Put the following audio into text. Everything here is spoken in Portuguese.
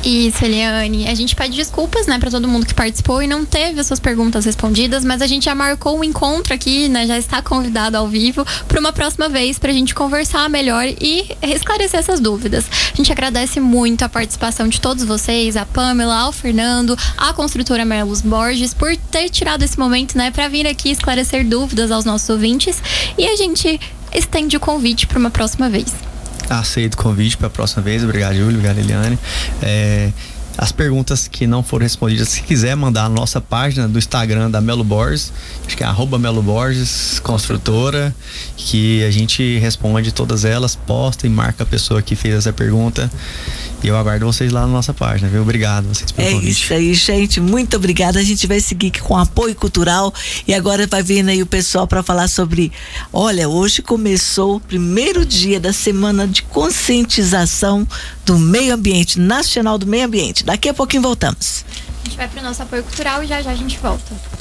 Isso, Eliane. A gente pede desculpas, né, pra todo mundo que participou e não teve as suas perguntas respondidas, mas a gente já marcou um encontro aqui, né, já está convidado ao vivo para uma próxima vez pra gente conversar melhor e esclarecer essas dúvidas. A gente agradece muito a participação de todos vocês, a Pamela, ao Fernando, a construtora Melos Borges, por ter tirado esse momento, né, pra vir aqui esclarecer dúvidas aos nossos ouvintes, e a gente estende o convite para uma próxima vez. Aceito o convite para a próxima vez. Obrigado, Júlio. Obrigado, Eliane. As perguntas que não foram respondidas, se quiser mandar na nossa página do Instagram da Melo Borges, acho que é @Melo Borges Construtora, que a gente responde todas elas, posta e marca a pessoa que fez essa pergunta. E eu aguardo vocês lá na nossa página, viu? Obrigado vocês pelo convite. É isso aí, gente. Muito obrigada. A gente vai seguir aqui com apoio cultural e agora vai vir aí o pessoal para falar sobre... Olha, hoje começou o primeiro dia da semana de conscientização do meio ambiente, nacional do meio ambiente. Daqui a pouquinho voltamos. A gente vai para o nosso apoio cultural e já a gente volta.